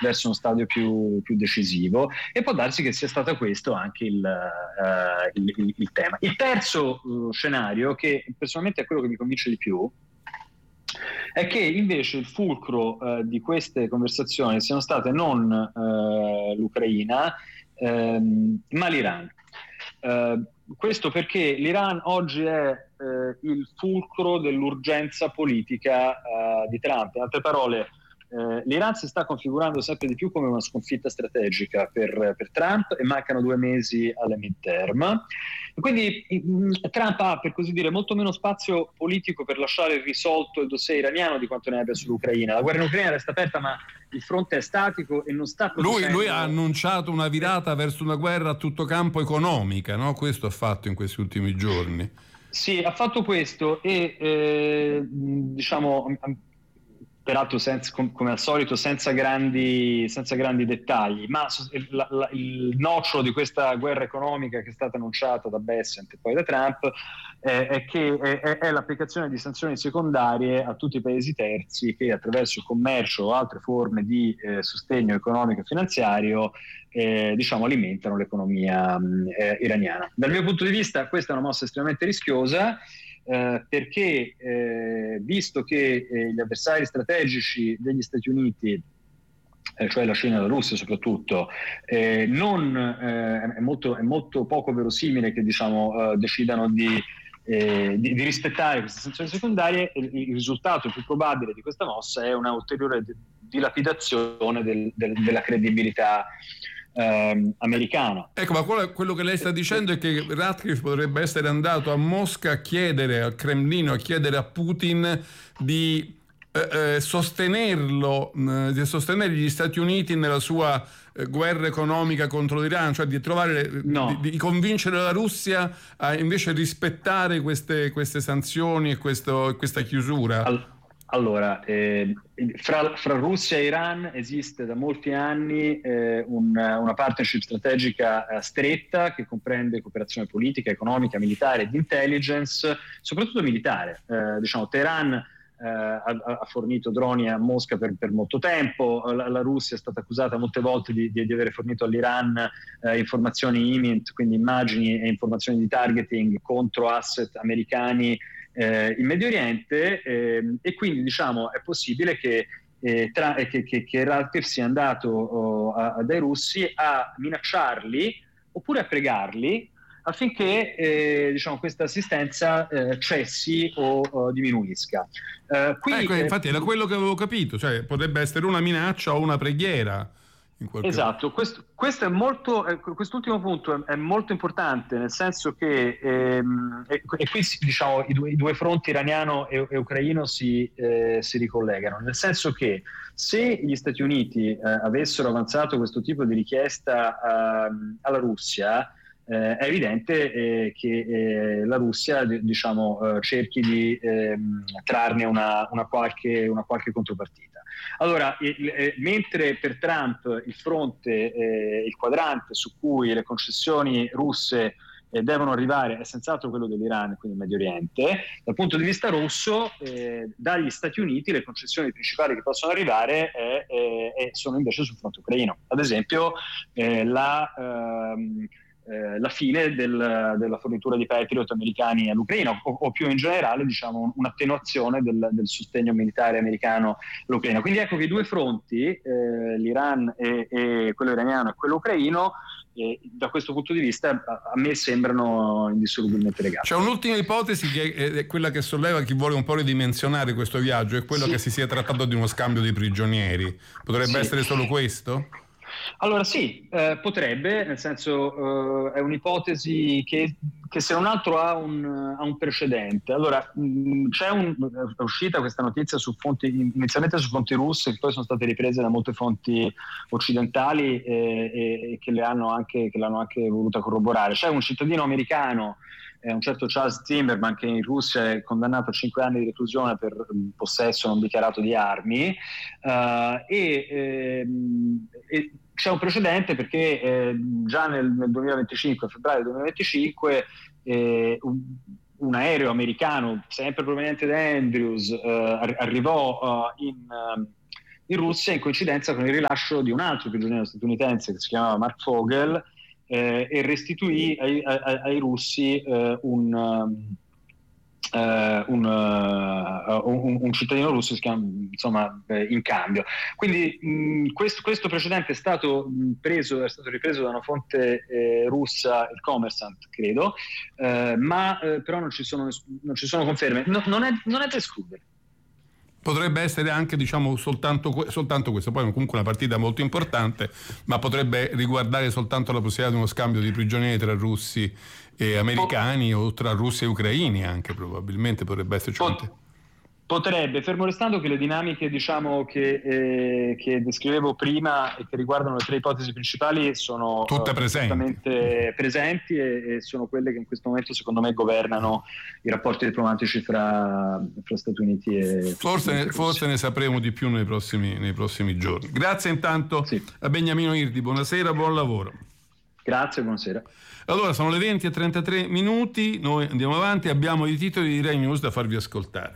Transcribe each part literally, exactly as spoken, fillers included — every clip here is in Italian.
verso uno stadio più, più decisivo, e può darsi che sia stato questo anche il, uh, il, il, il tema. Il terzo uh, scenario, che personalmente è quello che mi convince di più, è che invece il fulcro uh, di queste conversazioni siano state non uh, l'Ucraina, um, ma l'Iran. Uh, questo perché l'Iran oggi è uh, il fulcro dell'urgenza politica uh, di Trump. In altre parole, Uh, l'Iran si sta configurando sempre di più come una sconfitta strategica per, per Trump, e mancano due mesi alle midterm. Quindi mh, Trump ha, per così dire, molto meno spazio politico per lasciare risolto il dossier iraniano di quanto ne abbia sull'Ucraina. La guerra in Ucraina resta aperta, ma il fronte è statico e non sta producendo... Lui, lui ha annunciato una virata verso una guerra a tutto campo economica, no? Questo ha fatto in questi ultimi giorni. Sì, ha fatto questo e eh, diciamo... peraltro senza, come al solito senza grandi, senza grandi dettagli, ma la, la, il nocciolo di questa guerra economica che è stata annunciata da Bessent e poi da Trump eh, è che è, è l'applicazione di sanzioni secondarie a tutti i paesi terzi che attraverso il commercio o altre forme di eh, sostegno economico e finanziario eh, diciamo alimentano l'economia eh, iraniana. Dal mio punto di vista questa è una mossa estremamente rischiosa, Eh, perché eh, visto che eh, gli avversari strategici degli Stati Uniti, eh, cioè la Cina e la Russia soprattutto, eh, non, eh, è, molto, è molto poco verosimile che diciamo, eh, decidano di, eh, di, di rispettare queste sanzioni secondarie, il, il risultato più probabile di questa mossa è una ulteriore dilapidazione del, del, della credibilità Eh, americano. Ecco, ma quello, quello che lei sta dicendo è che Ratcliffe potrebbe essere andato a Mosca a chiedere al Cremlino, a chiedere a Putin di eh, eh, sostenerlo, eh, di sostenere gli Stati Uniti nella sua eh, guerra economica contro l'Iran, cioè di trovare, no. di, di convincere la Russia a invece rispettare queste, queste sanzioni e questo, questa chiusura. All- Allora, eh, fra, fra Russia e Iran esiste da molti anni eh, un, una partnership strategica eh, stretta che comprende cooperazione politica, economica, militare e di intelligence, soprattutto militare. Eh, diciamo, Teheran eh, ha, ha fornito droni a Mosca per, per molto tempo, la, la Russia è stata accusata molte volte di, di, di aver fornito all'Iran eh, informazioni I M I N T, quindi immagini e informazioni di targeting contro asset americani Eh, in Medio Oriente, eh, e quindi diciamo è possibile che, eh, tra, eh, che, che, che Ratcliffe sia andato oh, a, a dai russi a minacciarli oppure a pregarli affinché eh, diciamo, questa assistenza eh, cessi o, o diminuisca. Eh, qui, ecco, infatti era quello che avevo capito, cioè potrebbe essere una minaccia o una preghiera. Esatto, questo, questo è molto, eh, quest'ultimo punto è, è molto importante, nel senso che ehm, e, e qui diciamo i due, i due fronti iraniano e, e ucraino si, eh, si ricollegano, nel senso che se gli Stati Uniti eh, avessero avanzato questo tipo di richiesta eh, alla Russia, eh, è evidente eh, che eh, la Russia diciamo eh, cerchi di eh, trarne una, una, qualche, una qualche contropartita. Allora, eh, mentre per Trump il fronte, eh, il quadrante su cui le concessioni russe eh, devono arrivare è senz'altro quello dell'Iran, quindi il Medio Oriente, dal punto di vista russo, eh, dagli Stati Uniti le concessioni principali che possono arrivare è, è, sono invece sul fronte ucraino. Ad esempio, eh, la... Ehm, Eh, la fine del, della fornitura di Patriot americani all'Ucraina o, o più in generale diciamo un'attenuazione del, del sostegno militare americano all'Ucraina. Quindi ecco che i due fronti, eh, l'Iran e, e quello iraniano e quello ucraino, eh, da questo punto di vista a, a me sembrano indissolubilmente legati. C'è un'ultima ipotesi che è quella che solleva chi vuole un po' ridimensionare questo viaggio, è quello sì. che si sia trattato di uno scambio di prigionieri. Potrebbe sì. essere solo questo? Allora sì, eh, potrebbe, nel senso eh, è un'ipotesi che, che se non altro ha un, ha un precedente. Allora mh, c'è un, è uscita questa notizia su fonti, inizialmente su fonti russe, che poi sono state riprese da molte fonti occidentali e, e, e che, le hanno anche, che l'hanno anche voluta corroborare. C'è un cittadino americano, eh, un certo Charles Zimmerman, che in Russia è condannato a cinque anni di reclusione per possesso non dichiarato di armi, uh, e, ehm, e c'è un precedente perché eh, già nel, nel duemilaventicinque, a febbraio duemilaventicinque, eh, un, un aereo americano, sempre proveniente da Andrews, eh, arri- arrivò uh, in, uh, in Russia, in coincidenza con il rilascio di un altro prigioniero statunitense che si chiamava Mark Fogel, eh, e restituì ai, ai, ai russi eh, un, um, eh, un, uh, un, un cittadino russo, si chiama, insomma, eh, in cambio. Quindi mh, questo, questo precedente è stato mh, preso, è stato ripreso da una fonte eh, russa, il Kommersant, credo, eh, ma eh, però non ci sono, non ci sono conferme. No, non, è, non è da escludere. Potrebbe essere anche, diciamo, soltanto, soltanto questo, poi comunque una partita molto importante, ma potrebbe riguardare soltanto la possibilità di uno scambio di prigionieri tra russi e americani o tra russi e ucraini anche, probabilmente potrebbe esserci. Pot- Potrebbe, fermo restando che le dinamiche, diciamo, che, eh, che descrivevo prima e che riguardano le tre ipotesi principali sono tutte presenti, presenti e, e sono quelle che in questo momento secondo me governano i rapporti diplomatici fra, fra Stati Uniti e forse, ne, forse ne sapremo di più nei prossimi, nei prossimi giorni. Grazie intanto sì. a Beniamino Irdi, buonasera, buon lavoro. Grazie, buonasera. Allora, sono le venti e trentatré minuti, noi andiamo avanti, abbiamo i titoli di Rai News da farvi ascoltare.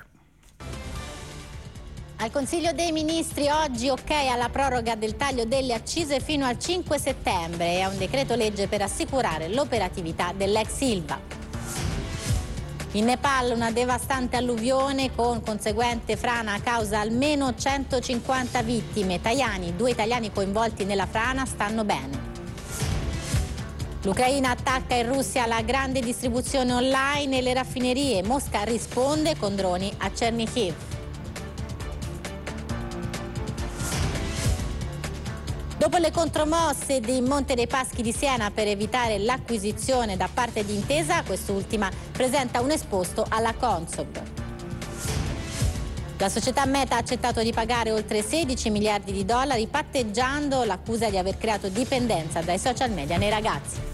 Al Consiglio dei Ministri oggi ok alla proroga del taglio delle accise fino al cinque settembre e a un decreto legge per assicurare l'operatività dell'ex Ilva. In Nepal una devastante alluvione con conseguente frana a causa almeno centocinquanta vittime. Tajani, due italiani coinvolti nella frana, stanno bene. L'Ucraina attacca in Russia la grande distribuzione online e le raffinerie. Mosca risponde con droni a Chernihiv. Dopo le contromosse di Monte dei Paschi di Siena per evitare l'acquisizione da parte di Intesa, quest'ultima presenta un esposto alla Consob. La società Meta ha accettato di pagare oltre sedici miliardi di dollari patteggiando l'accusa di aver creato dipendenza dai social media nei ragazzi.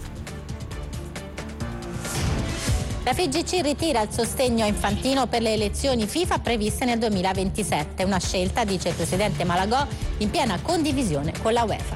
La F I G C ritira il sostegno infantino per le elezioni FIFA previste nel duemilaventisette, una scelta, dice il presidente Malagò, in piena condivisione con la UEFA.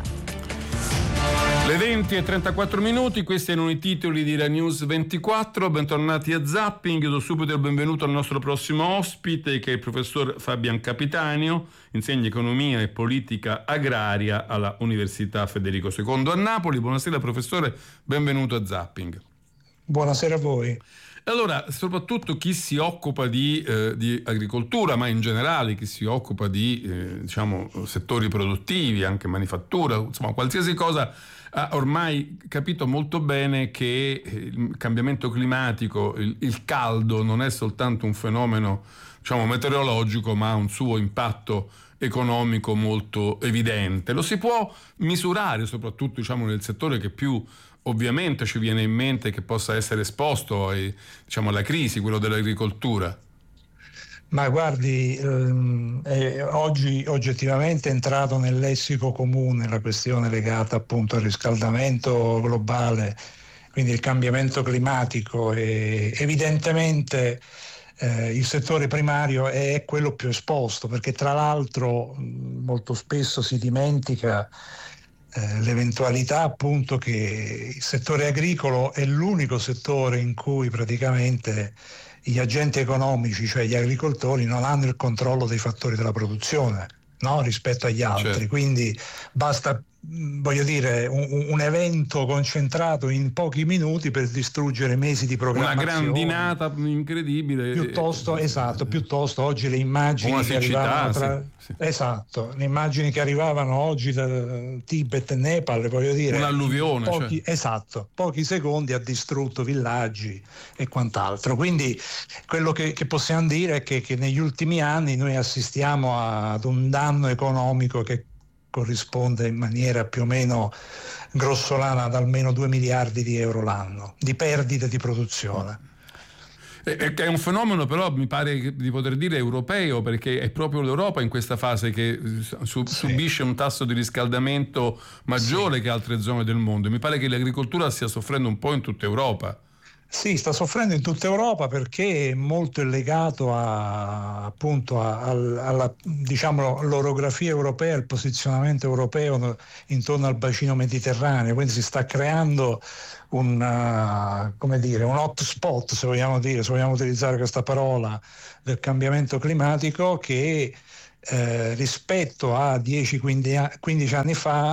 Le venti e trentaquattro minuti, questi erano i titoli di Rai News ventiquattro, bentornati a Zapping, do subito il benvenuto al nostro prossimo ospite che è il professor Fabian Capitanio, insegna economia e politica agraria alla Università Federico secondo a Napoli. Buonasera professore, benvenuto a Zapping. Buonasera a voi. Allora, soprattutto chi si occupa di, eh, di agricoltura, ma in generale chi si occupa di eh, diciamo, settori produttivi, anche manifattura, insomma qualsiasi cosa, ha ormai capito molto bene che il cambiamento climatico, il, il caldo non è soltanto un fenomeno, diciamo, meteorologico, ma ha un suo impatto economico molto evidente. Lo si può misurare soprattutto, diciamo, nel settore che più ovviamente ci viene in mente che possa essere esposto ai, diciamo, alla crisi, quello dell'agricoltura. Ma guardi, ehm, è oggi oggettivamente è entrato nel lessico comune la questione legata appunto al riscaldamento globale, quindi il cambiamento climatico, e evidentemente eh, il settore primario è quello più esposto, perché tra l'altro molto spesso si dimentica l'eventualità appunto che il settore agricolo è l'unico settore in cui praticamente gli agenti economici, cioè gli agricoltori, non hanno il controllo dei fattori della produzione, no? Rispetto agli altri. Certo. Quindi basta, voglio dire, un, un evento concentrato in pochi minuti per distruggere mesi di programmazione. Una grandinata incredibile. Piuttosto, esatto, piuttosto oggi le immagini una che siccità, arrivavano tra... sì, sì. Esatto, le immagini che arrivavano oggi da Tibet e Nepal, voglio dire, un'alluvione, pochi, cioè. Esatto, pochi secondi ha distrutto villaggi e quant'altro. Quindi quello che, che possiamo dire è che, che negli ultimi anni noi assistiamo a, ad un danno economico che corrisponde in maniera più o meno grossolana ad almeno due miliardi di euro l'anno di perdite di produzione. È un fenomeno però, mi pare di poter dire, europeo, perché è proprio l'Europa in questa fase che su- sì. subisce un tasso di riscaldamento maggiore sì. che altre zone del mondo. Mi pare che l'agricoltura stia soffrendo un po' in tutta Europa. Sì, sta soffrendo in tutta Europa perché molto è legato a, appunto a, a, alla, diciamo, l'orografia europea, il posizionamento europeo intorno al bacino mediterraneo, quindi si sta creando un, uh, come dire, un hotspot, se vogliamo dire, se vogliamo utilizzare questa parola, del cambiamento climatico che eh, rispetto a dieci quindici anni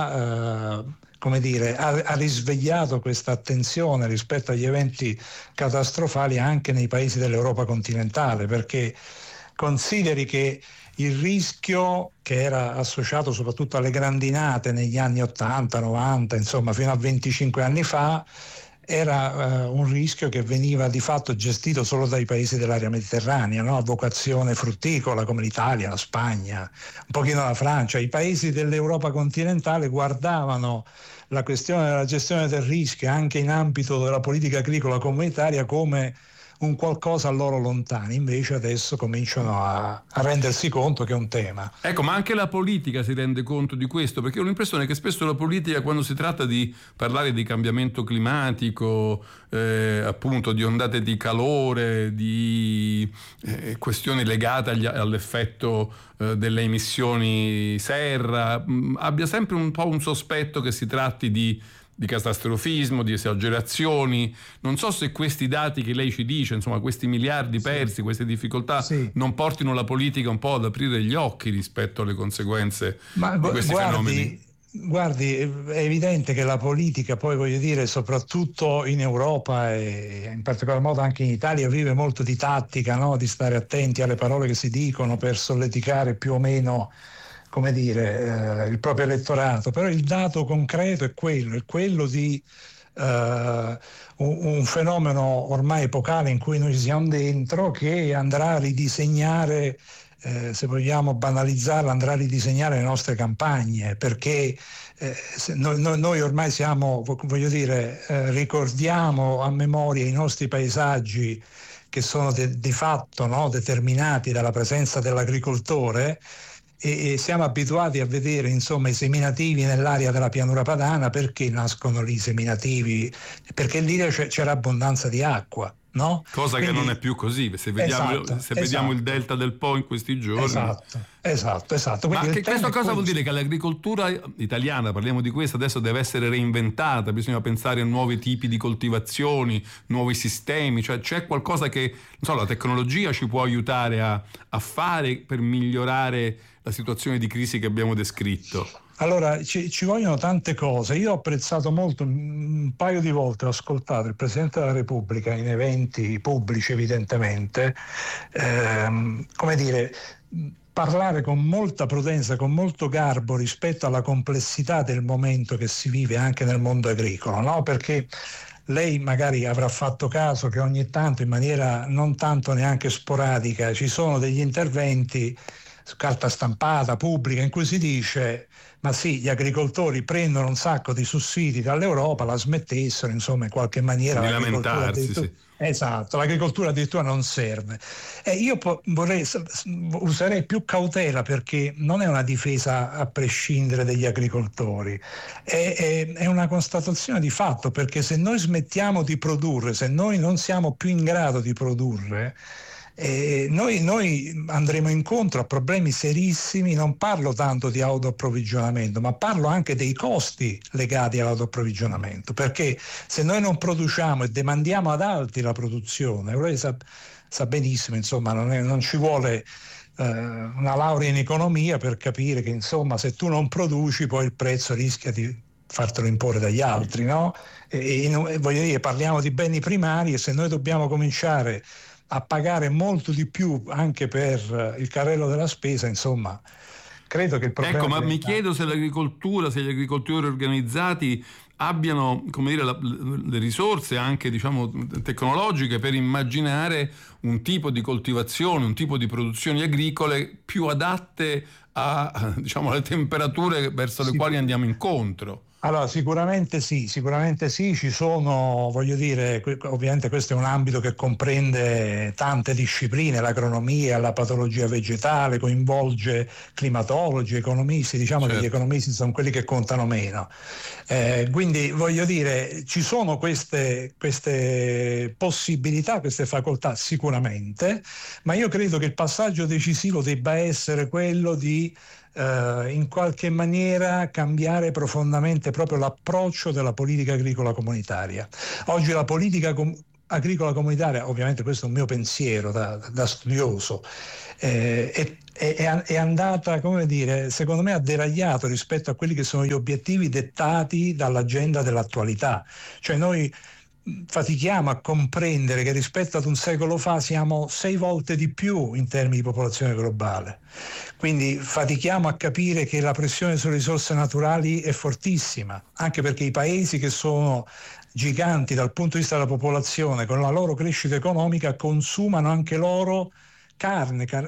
fa eh, come dire, ha, ha risvegliato questa attenzione rispetto agli eventi catastrofali anche nei paesi dell'Europa continentale, perché consideri che il rischio che era associato soprattutto alle grandinate negli anni ottanta, novanta, insomma fino a venticinque anni fa, era uh, un rischio che veniva di fatto gestito solo dai paesi dell'area mediterranea, no? A vocazione frutticola come l'Italia, la Spagna, un pochino la Francia. I paesi dell'Europa continentale guardavano la questione della gestione del rischio anche in ambito della politica agricola comunitaria come un qualcosa a loro lontani, invece adesso cominciano a, a rendersi conto che è un tema. Ecco, ma anche la politica si rende conto di questo, perché ho l'impressione che spesso la politica, quando si tratta di parlare di cambiamento climatico, eh, appunto di ondate di calore, di eh, questioni legate agli, all'effetto eh, delle emissioni serra, mh, abbia sempre un po' un sospetto che si tratti di di catastrofismo, di esagerazioni. Non so se questi dati che lei ci dice, insomma questi miliardi persi, sì, queste difficoltà, sì, non portino la politica un po' ad aprire gli occhi rispetto alle conseguenze Ma, di questi guardi, fenomeni. Guardi, è evidente che la politica, poi voglio dire, soprattutto in Europa e in particolar modo anche in Italia, vive molto di tattica, no? Di stare attenti alle parole che si dicono per solleticare più o meno, come dire, eh, il proprio elettorato, però il dato concreto è quello, è quello di eh, un, un fenomeno ormai epocale in cui noi ci siamo dentro, che andrà a ridisegnare, eh, se vogliamo banalizzarlo, andrà a ridisegnare le nostre campagne, perché eh, noi, noi ormai siamo, voglio dire, eh, ricordiamo a memoria i nostri paesaggi che sono de, di fatto, no, determinati dalla presenza dell'agricoltore, e siamo abituati a vedere insomma i seminativi nell'area della pianura padana. Perché nascono lì i seminativi? Perché lì c'era abbondanza di acqua, no? Cosa Quindi, che non è più così, se vediamo, esatto, se vediamo esatto. il delta del Po in questi giorni. Esatto, esatto, esatto. Ma che questo cosa vuol questo. dire? Che l'agricoltura italiana, parliamo di questo, adesso deve essere reinventata, bisogna pensare a nuovi tipi di coltivazioni, nuovi sistemi, cioè c'è qualcosa che, non so, la tecnologia ci può aiutare a, a fare per migliorare la situazione di crisi che abbiamo descritto? Allora, ci, ci vogliono tante cose. Io ho apprezzato molto, un paio di volte ho ascoltato il Presidente della Repubblica in eventi pubblici, evidentemente, ehm, come dire, parlare con molta prudenza, con molto garbo rispetto alla complessità del momento che si vive anche nel mondo agricolo, no? Perché lei magari avrà fatto caso che ogni tanto, in maniera non tanto neanche sporadica, ci sono degli interventi su carta stampata pubblica in cui si dice: ma sì, gli agricoltori prendono un sacco di sussidi dall'Europa, la smettessero, insomma, in qualche maniera di lamentarsi, sì. Esatto, l'agricoltura addirittura non serve. E io po- vorrei userei più cautela, perché non è una difesa a prescindere dagli agricoltori, è, è, è una constatazione di fatto, perché se noi smettiamo di produrre, se noi non siamo più in grado di produrre, Eh, noi, noi andremo incontro a problemi serissimi. Non parlo tanto di autoapprovvigionamento, ma parlo anche dei costi legati all'autoapprovvigionamento, perché se noi non produciamo e demandiamo ad altri la produzione, lei sa, sa benissimo, insomma, non, è, non ci vuole eh, una laurea in economia per capire che, insomma, se tu non produci, poi il prezzo rischia di fartelo imporre dagli altri, no? E, e voglio dire, parliamo di beni primari, e se noi dobbiamo cominciare a pagare molto di più anche per il carrello della spesa, insomma, credo che il problema... Ecco, ma diventa... mi chiedo se l'agricoltura, se gli agricoltori organizzati abbiano, come dire, la, le risorse anche, diciamo, tecnologiche per immaginare un tipo di coltivazione, un tipo di produzioni agricole più adatte a, diciamo, alle temperature verso le sì. quali andiamo incontro. Allora, sicuramente sì, sicuramente sì, ci sono, voglio dire, ovviamente questo è un ambito che comprende tante discipline, l'agronomia, la patologia vegetale, coinvolge climatologi, economisti, diciamo certo. che gli economisti sono quelli che contano meno. Eh, quindi voglio dire, ci sono queste, queste possibilità, queste facoltà sicuramente, ma io credo che il passaggio decisivo debba essere quello di Uh, in qualche maniera cambiare profondamente proprio l'approccio della politica agricola comunitaria. Oggi la politica com- agricola comunitaria, ovviamente questo è un mio pensiero da, da studioso, eh, è, è, è andata, come dire, secondo me ha deragliato rispetto a quelli che sono gli obiettivi dettati dall'agenda dell'attualità. Cioè noi fatichiamo a comprendere che rispetto ad un secolo fa siamo sei volte di più in termini di popolazione globale. Quindi fatichiamo a capire che la pressione sulle risorse naturali è fortissima, anche perché i paesi che sono giganti dal punto di vista della popolazione, con la loro crescita economica, consumano anche loro carne, car-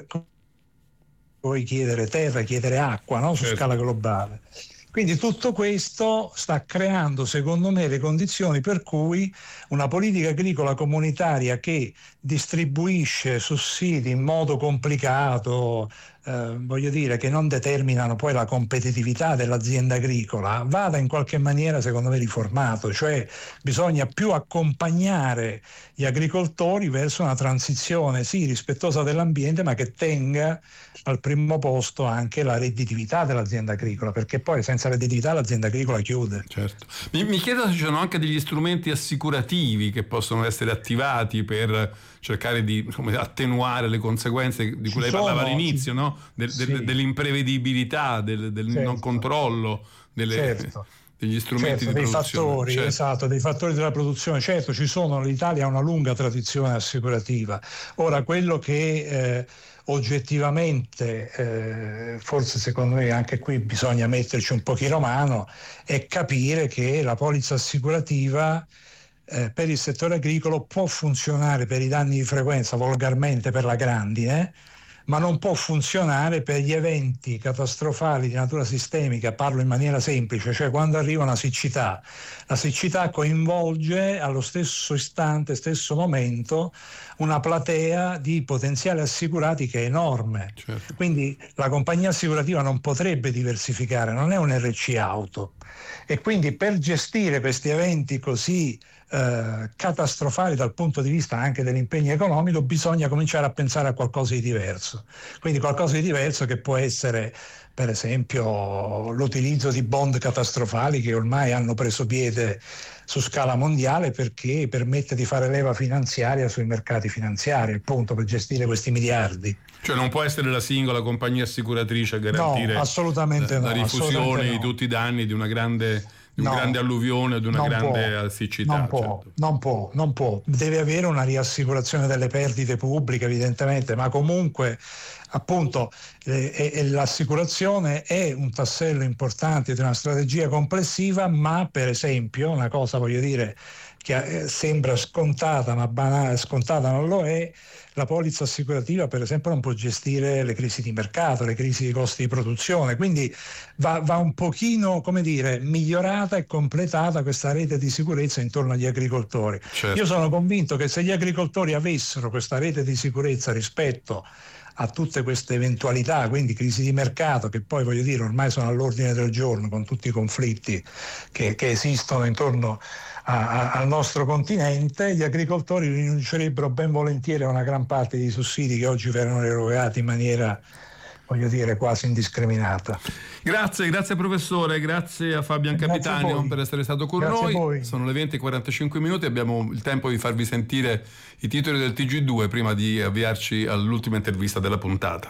puoi chiedere terra, chiedere acqua, no? Su certo. scala globale. Quindi tutto questo sta creando, secondo me, le condizioni per cui una politica agricola comunitaria che distribuisce sussidi in modo complicato, eh, voglio dire, che non determinano poi la competitività dell'azienda agricola, vada in qualche maniera, secondo me, riformato. Cioè bisogna più accompagnare gli agricoltori verso una transizione, sì, rispettosa dell'ambiente, ma che tenga al primo posto anche la redditività dell'azienda agricola, perché poi senza redditività l'azienda agricola chiude. Certo. Mi, mi chiedo se ci sono anche degli strumenti assicurativi che possono essere attivati per cercare di, come, attenuare le conseguenze di cui lei sono, parlava all'inizio, ci, no? Del, sì. del, dell'imprevedibilità, del, del certo. non controllo delle, certo. degli strumenti certo, di dei produzione. fattori, certo. esatto, dei fattori della produzione. Certo, ci sono, l'Italia ha una lunga tradizione assicurativa. Ora, quello che eh, oggettivamente, eh, forse secondo me anche qui bisogna metterci un pochino mano, è capire che la polizza assicurativa eh, per il settore agricolo può funzionare per i danni di frequenza, volgarmente per la grandine, ma non può funzionare per gli eventi catastrofali di natura sistemica. Parlo in maniera semplice, cioè quando arriva una siccità, la siccità coinvolge allo stesso istante, stesso momento, una platea di potenziali assicurati che è enorme. Certo. Quindi la compagnia assicurativa non potrebbe diversificare, non è un erre ci auto, e quindi per gestire questi eventi così Eh, catastrofali dal punto di vista anche dell'impegno economico bisogna cominciare a pensare a qualcosa di diverso. Quindi qualcosa di diverso che può essere, per esempio, l'utilizzo di bond catastrofali che ormai hanno preso piede su scala mondiale, perché permette di fare leva finanziaria sui mercati finanziari, appunto, per gestire questi miliardi. Cioè non può essere la singola compagnia assicuratrice a garantire no, assolutamente la, no, la rifusione assolutamente di no. tutti i danni di una grande di un No, grande alluvione o di una grande può, siccità. Non può, certo. non può, non può. Deve avere una riassicurazione delle perdite pubbliche, evidentemente, ma comunque, appunto, eh, l'assicurazione è un tassello importante di una strategia complessiva, ma per esempio, una cosa voglio dire che sembra scontata, ma banale, scontata non lo è, la polizza assicurativa per esempio non può gestire le crisi di mercato, le crisi di costi di produzione, quindi va, va un pochino, come dire, migliorata e completata questa rete di sicurezza intorno agli agricoltori. Certo. Io sono convinto che se gli agricoltori avessero questa rete di sicurezza rispetto a tutte queste eventualità, quindi crisi di mercato, che poi voglio dire ormai sono all'ordine del giorno con tutti i conflitti che, che esistono intorno a, a, al nostro continente, gli agricoltori rinuncerebbero ben volentieri a una gran parte dei sussidi che oggi verranno erogati in maniera, voglio dire, quasi indiscriminata. Grazie, grazie professore, grazie a Fabian Capitanio per essere stato con grazie noi. Sono le venti e quarantacinque minuti, abbiamo il tempo di farvi sentire i titoli del T G due prima di avviarci all'ultima intervista della puntata.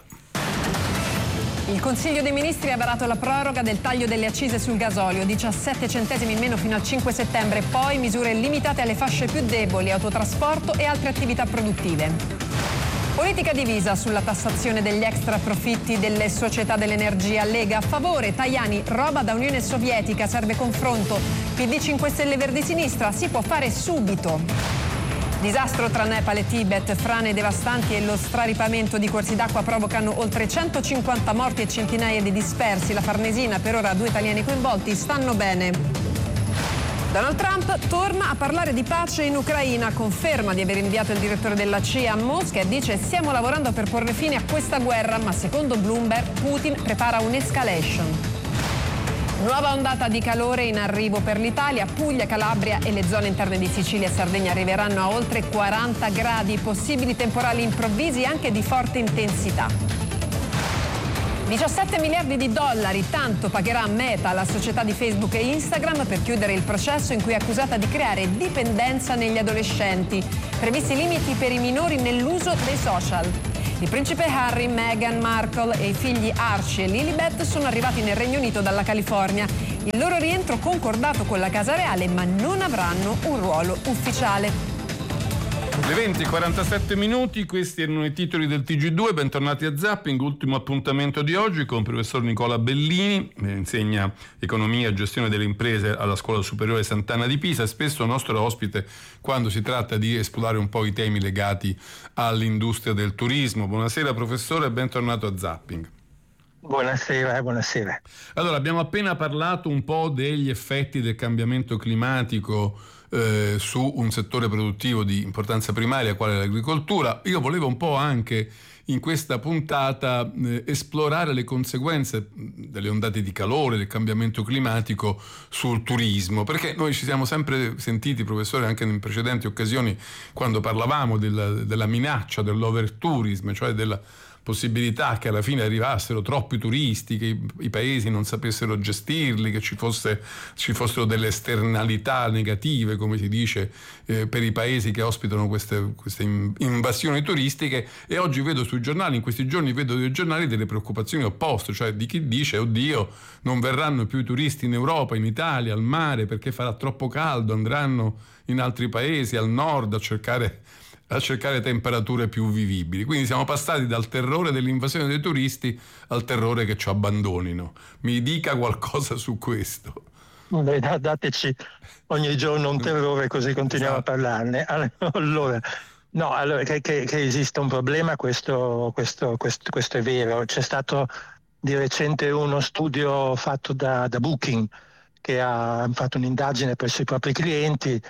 Il Consiglio dei Ministri ha varato la proroga del taglio delle accise sul gasolio, diciassette centesimi in meno fino al cinque settembre, poi misure limitate alle fasce più deboli, autotrasporto e altre attività produttive. Politica divisa sulla tassazione degli extra profitti delle società dell'energia. Lega a favore, Tajani, roba da Unione Sovietica, serve confronto. P D cinque Stelle Verdi Sinistra, si può fare subito. Disastro tra Nepal e Tibet, frane devastanti e lo straripamento di corsi d'acqua provocano oltre centocinquanta morti e centinaia di dispersi. La Farnesina, per ora due italiani coinvolti, stanno bene. Donald Trump torna a parlare di pace in Ucraina, conferma di aver inviato il direttore della C I A a Mosca e dice stiamo lavorando per porre fine a questa guerra, ma secondo Bloomberg Putin prepara un'escalation. Nuova ondata di calore in arrivo per l'Italia, Puglia, Calabria e le zone interne di Sicilia e Sardegna arriveranno a oltre quaranta gradi, possibili temporali improvvisi anche di forte intensità. diciassette miliardi di dollari, tanto pagherà Meta, la società di Facebook e Instagram, per chiudere il processo in cui è accusata di creare dipendenza negli adolescenti. Previsti limiti per i minori nell'uso dei social. Il principe Harry, Meghan Markle e i figli Archie e Lilibet sono arrivati nel Regno Unito dalla California. Il loro rientro concordato con la Casa Reale, ma non avranno un ruolo ufficiale. Le venti e quarantasette minuti, questi erano i titoli del T G due, bentornati a Zapping, ultimo appuntamento di oggi con il professor Nicola Bellini, insegna economia e gestione delle imprese alla Scuola Superiore Sant'Anna di Pisa, spesso nostro ospite quando si tratta di esplorare un po' i temi legati all'industria del turismo. Buonasera professore, bentornato a Zapping. Buonasera, buonasera. Allora, abbiamo appena parlato un po' degli effetti del cambiamento climatico eh, su un settore produttivo di importanza primaria quale l'agricoltura. Io volevo un po' anche in questa puntata eh, esplorare le conseguenze delle ondate di calore, del cambiamento climatico sul turismo, perché noi ci siamo sempre sentiti, professore, anche in precedenti occasioni, quando parlavamo della, della minaccia dell'overtourism, cioè della possibilità che alla fine arrivassero troppi turisti, che i, i paesi non sapessero gestirli, che ci fosse ci fossero delle esternalità negative, come si dice, eh, per i paesi che ospitano queste, queste invasioni turistiche. E oggi vedo sui giornali, in questi giorni vedo sui giornali delle preoccupazioni opposte, cioè di chi dice oddio, non verranno più i turisti in Europa, in Italia, al mare, perché farà troppo caldo, andranno in altri paesi, al nord, a cercare a cercare temperature più vivibili. Quindi siamo passati dal terrore dell'invasione dei turisti al terrore che ci abbandonino. Mi dica qualcosa su questo. Beh, dateci ogni giorno un terrore, così continuiamo esatto. a parlarne. Allora, no, allora che, che, che esiste un problema, questo, questo, questo, questo è vero. C'è stato di recente uno studio fatto da, da Booking, che ha fatto un'indagine presso i propri clienti,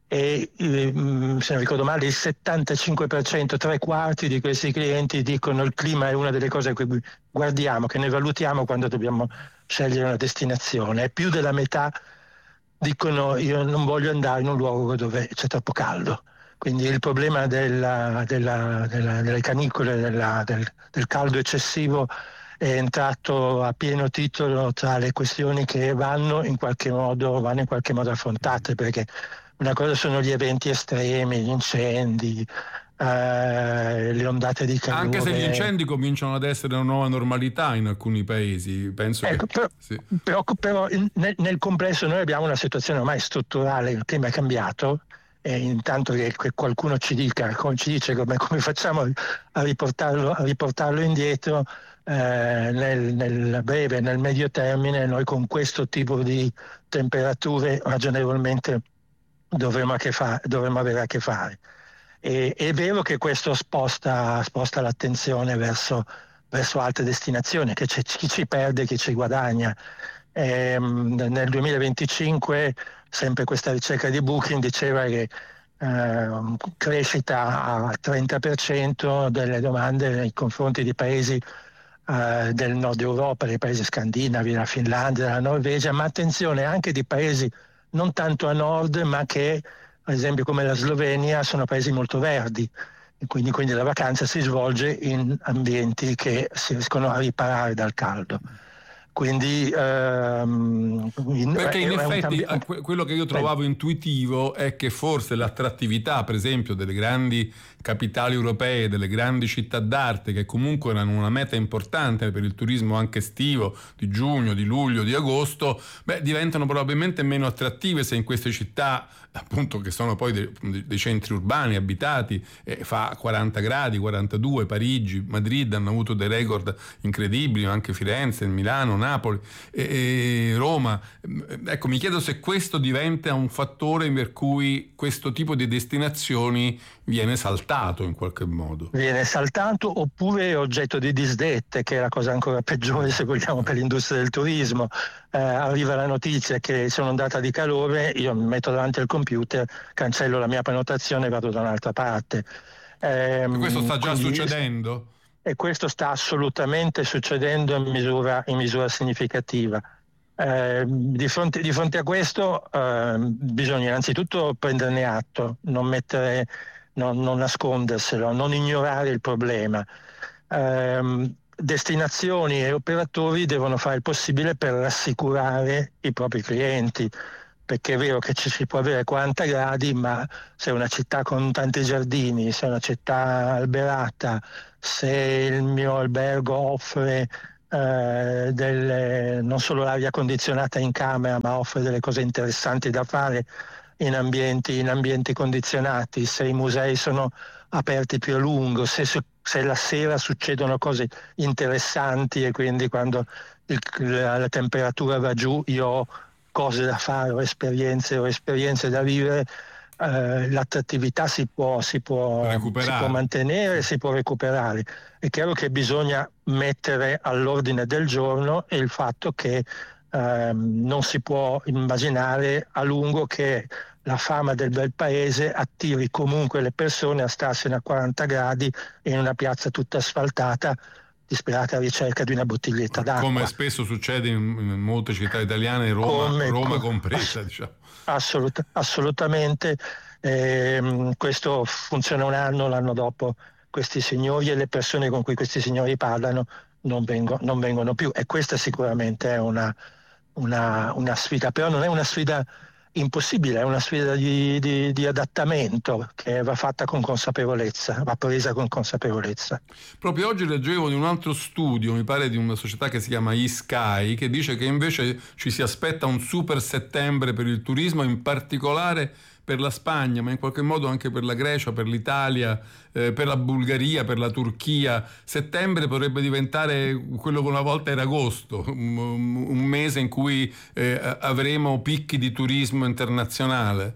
e eh, se non ricordo male il settantacinque per cento, tre quarti di questi clienti dicono il clima è una delle cose che guardiamo, che ne valutiamo quando dobbiamo scegliere una destinazione, e più della metà dicono io non voglio andare in un luogo dove c'è troppo caldo. Quindi il problema della, della, della, delle canicole, della, del, del caldo eccessivo è entrato a pieno titolo tra le questioni che vanno in qualche modo, vanno in qualche modo affrontate, perché una cosa sono gli eventi estremi, gli incendi, eh, le ondate di calore. Anche se gli incendi cominciano ad essere una nuova normalità in alcuni paesi, penso ecco, che... Però, sì. però, però nel, nel complesso noi abbiamo una situazione ormai strutturale, il clima è cambiato, e intanto che, che qualcuno ci dica, come ci dice come, come facciamo a riportarlo, a riportarlo indietro, eh, nel, nel breve e nel medio termine noi con questo tipo di temperature ragionevolmente dovremmo, a che fa- dovremmo avere a che fare. E, è vero che questo sposta, sposta l'attenzione verso, verso altre destinazioni, che c'è chi ci perde, chi ci guadagna. E, nel duemilaventicinque sempre questa ricerca di Booking diceva che eh, crescita a trenta per cento delle domande nei confronti di paesi eh, del nord Europa, dei paesi scandinavi, la Finlandia, la Norvegia, ma attenzione anche di paesi non tanto a nord, ma che ad esempio come la Slovenia sono paesi molto verdi, e quindi, quindi la vacanza si svolge in ambienti che si riescono a riparare dal caldo. Quindi ehm, in, perché in effetti cambi- quello che io trovavo intuitivo è che forse l'attrattività, per esempio, delle grandi capitali europee, delle grandi città d'arte, che comunque erano una meta importante per il turismo anche estivo, di giugno, di luglio, di agosto, beh, diventano probabilmente meno attrattive se in queste città, appunto, che sono poi dei, dei centri urbani abitati, eh, fa quaranta gradi, quarantadue, Parigi, Madrid hanno avuto dei record incredibili, anche Firenze, Milano, Napoli, e, e Roma. Ecco, mi chiedo se questo diventa un fattore per cui questo tipo di destinazioni viene saltato in qualche modo. Viene saltato oppure è oggetto di disdette, che è la cosa ancora peggiore se vogliamo per l'industria del turismo. Eh, arriva la notizia che c'è un'ondata di calore, io mi metto davanti al computer, cancello la mia prenotazione e vado da un'altra parte. Eh, e questo sta già quindi, succedendo? E questo sta assolutamente succedendo in misura, in misura significativa. Eh, di, fronte, di fronte a questo eh, bisogna innanzitutto prenderne atto, non mettere, non, non nasconderselo, non ignorare il problema. Eh, destinazioni e operatori devono fare il possibile per rassicurare i propri clienti, perché è vero che ci si può avere quaranta gradi, ma se è una città con tanti giardini, se è una città alberata, se il mio albergo offre eh, delle, non solo l'aria condizionata in camera, ma offre delle cose interessanti da fare in ambienti, in ambienti condizionati, se i musei sono aperti più a lungo, se, se la sera succedono cose interessanti e quindi quando il, la, la temperatura va giù io ho cose da fare o esperienze o esperienze da vivere, eh, l'attrattività si può, si, può, si può mantenere, si può recuperare. È chiaro che bisogna mettere all'ordine del giorno il fatto che eh, non si può immaginare a lungo che la fama del bel paese attiri comunque le persone a starsene a quaranta gradi in una piazza tutta asfaltata, disperata ricerca di una bottiglietta d'acqua. Come spesso succede in, in molte città italiane, Roma, Come, Roma compresa. Ass- diciamo. Assolut- assolutamente. Eh, questo funziona un anno, l'anno dopo questi signori e le persone con cui questi signori parlano non, vengo, non vengono più. E questa sicuramente è una, una, una sfida, però non è una sfida impossibile, è una sfida di, di, di adattamento che va fatta con consapevolezza, va presa con consapevolezza. Proprio oggi leggevo di un altro studio, mi pare di una società che si chiama eSky, che dice che invece ci si aspetta un super settembre per il turismo, in particolare per la Spagna, ma in qualche modo anche per la Grecia, per l'Italia, eh, per la Bulgaria, per la Turchia. Settembre potrebbe diventare quello che una volta era agosto, un, un mese in cui eh, avremo picchi di turismo internazionale.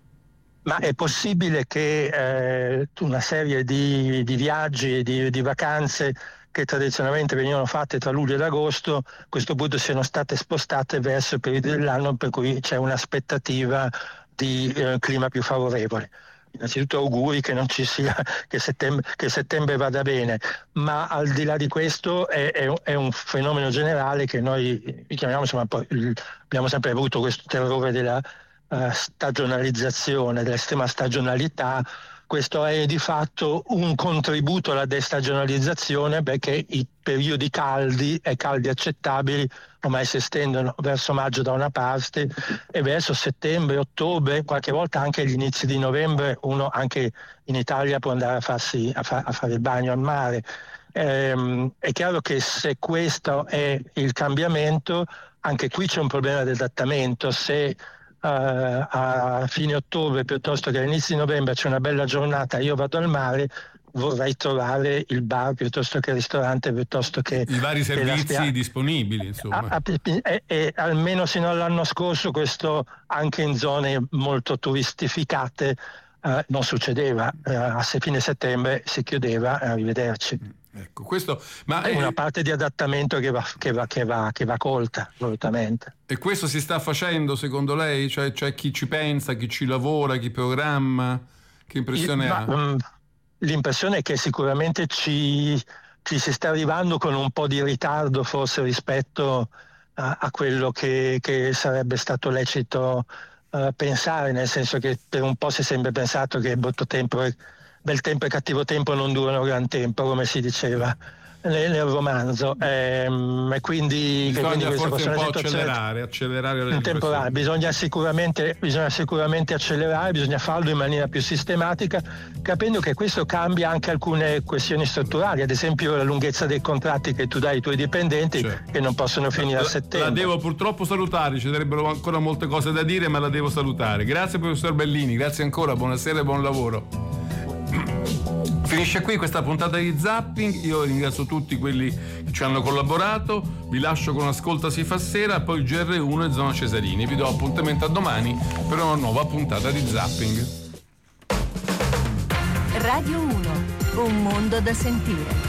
Ma è possibile che eh, una serie di, di viaggi e di, di vacanze che tradizionalmente venivano fatte tra luglio ed agosto, a questo punto siano state spostate verso il periodo dell'anno per cui c'è un'aspettativa di eh, clima più favorevole. Innanzitutto auguri che non ci sia, che settembre, che settembre vada bene, ma al di là di questo è, è, è un fenomeno generale che noi chiamiamo, insomma, abbiamo sempre avuto questo terrore della uh, stagionalizzazione, dell'estrema stagionalità. Questo è di fatto un contributo alla destagionalizzazione, perché i periodi caldi e caldi accettabili ormai si estendono verso maggio da una parte e verso settembre, ottobre, qualche volta anche gli inizi di novembre uno anche in Italia può andare a, farsi, a, fa, a fare il bagno al mare. Ehm, è chiaro che se questo è il cambiamento, anche qui c'è un problema di adattamento. Se Uh, a fine ottobre piuttosto che all'inizio di novembre c'è una bella giornata, io vado al mare, vorrei trovare il bar piuttosto che il ristorante, piuttosto che i vari servizi spia- disponibili, insomma. A, a, e, e almeno sino all'anno scorso questo anche in zone molto turistificate uh, non succedeva. Uh, a fine settembre si chiudeva, arrivederci. Ecco, questo, ma è una parte di adattamento che va, che va, che va, che va colta, assolutamente. E questo si sta facendo secondo lei? Cioè, c'è chi ci pensa, chi ci lavora, chi programma? Che impressione Io, ha? Ma, um, l'impressione è che sicuramente ci, ci si sta arrivando con un po' di ritardo forse rispetto a, a quello che, che sarebbe stato lecito uh, pensare, nel senso che per un po' si è sempre pensato che brutto tempo è bel tempo e cattivo tempo non durano gran tempo, come si diceva nel, nel romanzo, ehm, e quindi bisogna quindi forse un po' accelerare, accelerare in temporale. Bisogna sicuramente, bisogna sicuramente accelerare, bisogna farlo in maniera più sistematica, capendo che questo cambia anche alcune questioni strutturali, ad esempio la lunghezza dei contratti che tu dai ai tuoi dipendenti, certo, che non possono finire la, a settembre. La devo purtroppo salutare, ci sarebbero ancora molte cose da dire, ma la devo salutare. Grazie professor Bellini, grazie ancora, buonasera e buon lavoro. Finisce qui questa puntata di Zapping, io ringrazio tutti quelli che ci hanno collaborato, vi lascio con Ascolta si fa sera, poi G R uno e Zona Cesarini. Vi do appuntamento a domani per una nuova puntata di Zapping. Radio uno, un mondo da sentire.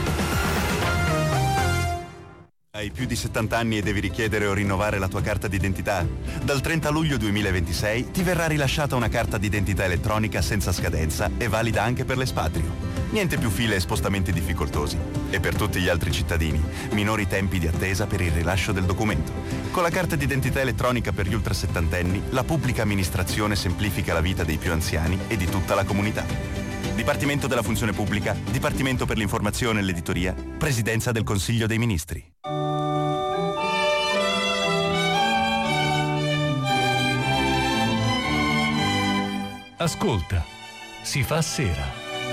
Hai più di settanta anni e devi richiedere o rinnovare la tua carta d'identità? Dal trenta luglio duemilaventisei ti verrà rilasciata una carta d'identità elettronica senza scadenza e valida anche per l'espatrio. Niente più file e spostamenti difficoltosi. E per tutti gli altri cittadini, minori tempi di attesa per il rilascio del documento. Con la carta d'identità elettronica per gli ultrasettantenni, la pubblica amministrazione semplifica la vita dei più anziani e di tutta la comunità. Dipartimento della Funzione Pubblica, Dipartimento per l'Informazione e l'Editoria, Presidenza del Consiglio dei Ministri. Ascolta, si fa sera.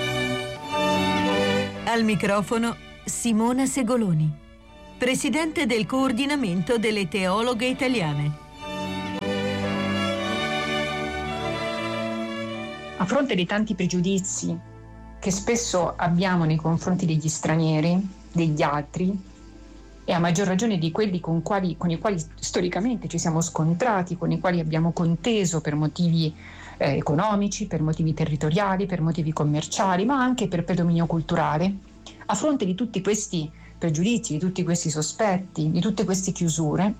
Al microfono Simona Segoloni, presidente del coordinamento delle teologhe italiane. A fronte di tanti pregiudizi che spesso abbiamo nei confronti degli stranieri, degli altri, e a maggior ragione di quelli con, quali, con i quali storicamente ci siamo scontrati, con i quali abbiamo conteso per motivi eh, economici, per motivi territoriali, per motivi commerciali, ma anche per predominio culturale, a fronte di tutti questi pregiudizi, di tutti questi sospetti, di tutte queste chiusure,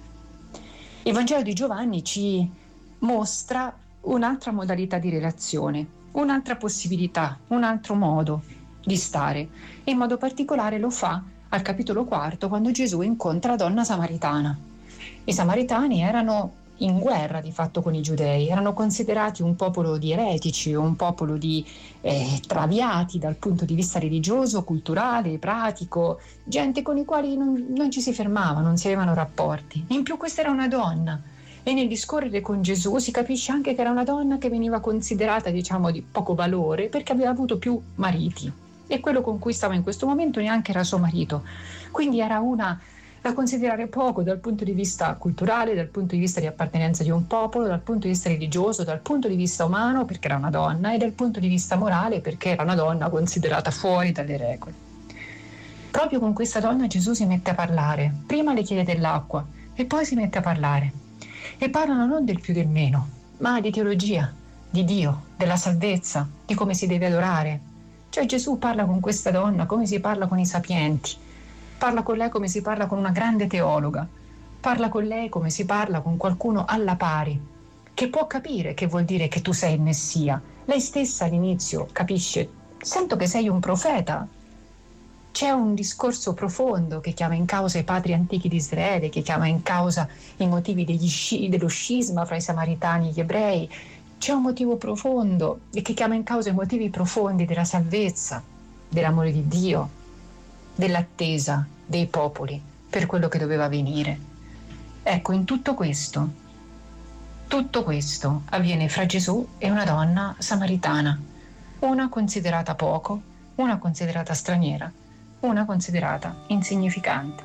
il Vangelo di Giovanni ci mostra un'altra modalità di relazione, un'altra possibilità, un altro modo di stare, e in modo particolare lo fa al capitolo quarto, quando Gesù incontra la donna samaritana. I samaritani erano in guerra di fatto con i giudei, erano considerati un popolo di eretici, un popolo di eh, traviati dal punto di vista religioso, culturale, pratico, gente con i quali non, non ci si fermava, non si avevano rapporti. In più questa era una donna, e nel discorrere con Gesù si capisce anche che era una donna che veniva considerata, diciamo, di poco valore perché aveva avuto più mariti, e quello con cui stava in questo momento neanche era suo marito, quindi era una da considerare poco dal punto di vista culturale, dal punto di vista di appartenenza di un popolo, dal punto di vista religioso, dal punto di vista umano perché era una donna, e dal punto di vista morale perché era una donna considerata fuori dalle regole. Proprio con questa donna Gesù si mette a parlare, prima le chiede dell'acqua e poi si mette a parlare, e parlano non del più del meno, ma di teologia, di Dio, della salvezza, di come si deve adorare. Cioè Gesù parla con questa donna come si parla con i sapienti, parla con lei come si parla con una grande teologa, parla con lei come si parla con qualcuno alla pari, che può capire che vuol dire che tu sei il Messia. Lei stessa all'inizio capisce, sento che sei un profeta. C'è un discorso profondo che chiama in causa i padri antichi di Israele, che chiama in causa i motivi degli sci, dello scisma fra i samaritani e gli ebrei. C'è un motivo profondo e che chiama in causa i motivi profondi della salvezza, dell'amore di Dio, dell'attesa dei popoli per quello che doveva venire. Ecco, in tutto questo, tutto questo avviene fra Gesù e una donna samaritana, una considerata poco, una considerata straniera, una considerata insignificante.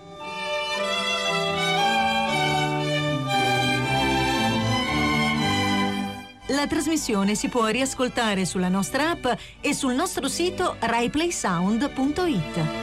La trasmissione si può riascoltare sulla nostra app e sul nostro sito rai play sound punto it.